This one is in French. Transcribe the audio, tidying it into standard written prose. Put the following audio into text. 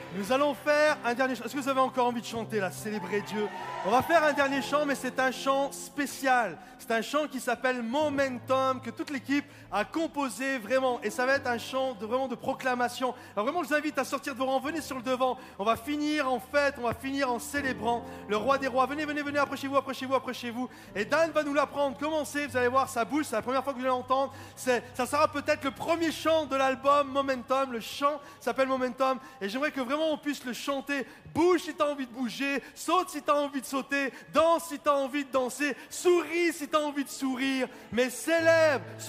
Nous allons faire un dernier chant. Est-ce que vous avez encore envie de chanter là, célébrer Dieu? On va faire un dernier chant, mais c'est un chant spécial. C'est un chant qui s'appelle Momentum, que toute l'équipe a composé vraiment. Et ça va être un chant vraiment de proclamation. Alors vraiment, je vous invite à sortir de vos rangs. Venez sur le devant. On va finir en fête, on va finir en célébrant le roi des rois. Venez, venez, venez, approchez-vous, approchez-vous, approchez-vous. Et Dan va nous l'apprendre. Commencez, vous allez voir, ça bouge. C'est la première fois que vous allez l'entendre. Ça sera peut-être le premier chant de l'album Momentum. Le chant s'appelle Momentum. Et j'aimerais que vraiment on puisse le chanter. Bouge si tu as envie de bouger, saute si tu as envie de sauter, danse si tu as envie de danser, souris si tu as envie de sourire, mais célèbre